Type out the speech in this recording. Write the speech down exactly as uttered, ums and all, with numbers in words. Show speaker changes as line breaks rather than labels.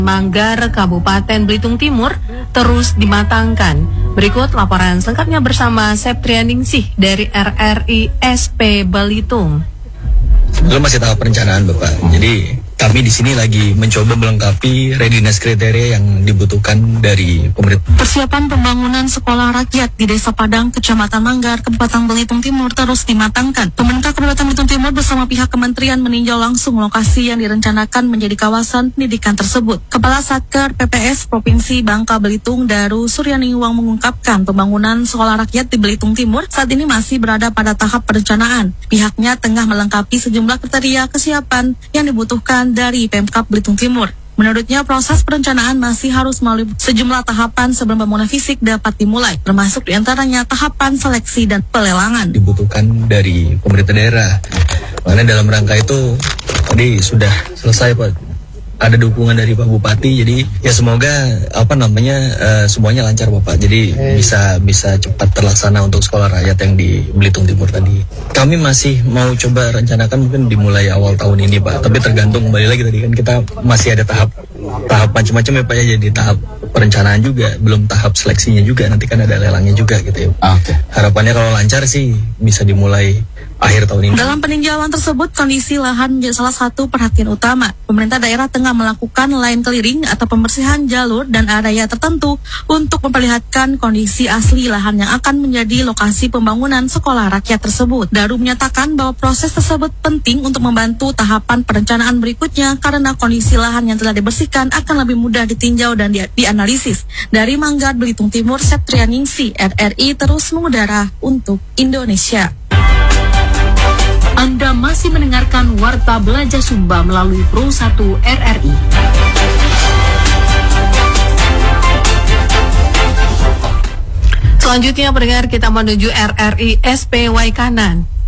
Manggar, Kabupaten Belitung Timur terus dimatangkan. Berikut laporan selengkapnya bersama Septrianingsih dari R R I S P Belitung.
Belum masih tahap perencanaan, Bapak. Jadi kami di sini lagi mencoba melengkapi readiness kriteria yang dibutuhkan dari pemerintah.
Persiapan pembangunan sekolah rakyat di Desa Padang, Kecamatan Manggar, Kabupaten Belitung Timur terus dimatangkan. Pemerintah Kabupaten Belitung Timur bersama pihak kementerian meninjau langsung lokasi yang direncanakan menjadi kawasan pendidikan tersebut. Kepala Satker P P S Provinsi Bangka Belitung, Daru Suryaningwang, mengungkapkan pembangunan sekolah rakyat di Belitung Timur saat ini masih berada pada tahap perencanaan. Pihaknya tengah melengkapi sejumlah kriteria kesiapan yang dibutuhkan dari Pemkab Belitung Timur. Menurutnya, proses perencanaan masih harus melalui sejumlah tahapan sebelum pembangunan fisik dapat dimulai, termasuk diantaranya tahapan seleksi dan pelelangan.
Dibutuhkan dari pemerintah daerah. Karena dalam rangka itu tadi sudah selesai, Pak. Ada dukungan dari Pak Bupati, jadi ya semoga apa namanya uh, semuanya lancar, Bapak. Jadi hey. bisa bisa cepat terlaksana untuk sekolah rakyat yang di Belitung Timur tadi. Kami masih mau coba rencanakan mungkin dimulai awal tahun ini, Pak. Tapi tergantung, kembali lagi tadi kan kita masih ada tahap tahap macam-macam ya, Pak, ya. Jadi tahap perencanaan juga, belum tahap seleksinya juga. Nanti kan ada lelangnya juga gitu ya. Oke. Okay. Harapannya kalau lancar sih bisa dimulai akhir tahun ini.
Dalam peninjauan tersebut, kondisi lahan menjadi salah satu perhatian utama. Pemerintah daerah tengah melakukan line clearing atau pembersihan jalur dan area tertentu untuk memperlihatkan kondisi asli lahan yang akan menjadi lokasi pembangunan sekolah rakyat tersebut. Daru menyatakan bahwa proses tersebut penting untuk membantu tahapan perencanaan berikutnya karena kondisi lahan yang telah dibersihkan akan lebih mudah ditinjau dan di dianalisis. Dari Manggar, Belitung Timur, Septrianingsih, R R I terus mengudara untuk Indonesia.
Anda masih mendengarkan Warta Belajar Sumba melalui Pro satu R R I.
Selanjutnya pendengar, kita menuju R R I S P Waikanan.